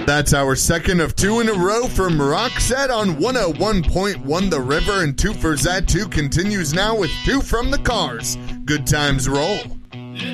That's our second of two in a row from Roxette on 101.1 The River, and Two for Zat 2 continues now with two from the Cars. Good times roll.